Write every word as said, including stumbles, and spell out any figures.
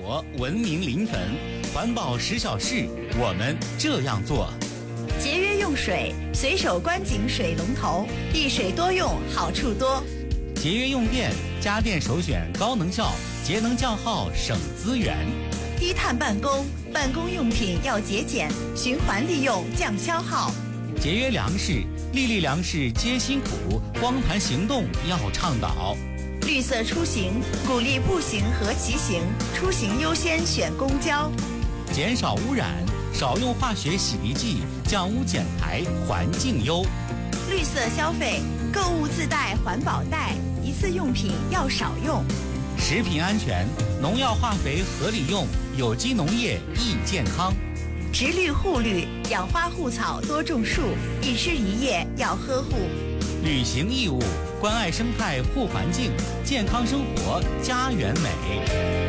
活，文明临汾，环保十小事，我们这样做。 节约用水，随手关紧水龙头，一水多用，好处多。 节约用电，家电首选高能效，节能降耗，省资源。 低碳办公，办公用品要节俭，循环利用，降消耗。 节约粮食，粒粒粮食皆辛苦，光盘行动要倡导。 绿色出行，鼓励步行和骑行，出行优先选公交。 减少污染，少用化学洗涤剂，降污减排，环境优。 绿色消费，购物自带环保袋，一次用品要少用。 食品安全，农药化肥合理用，有机农业益健康。 植绿护绿，养花护草多种树，一枝一叶要呵护。 履行义务，关爱生态护环境，健康生活家园美。